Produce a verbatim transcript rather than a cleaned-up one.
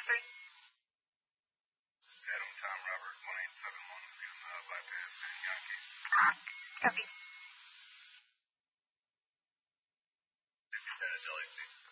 taxi? Adam Tom Robert, one eight seven one, in uh, bypass in Yankee. Copy. Lieutenant L A C.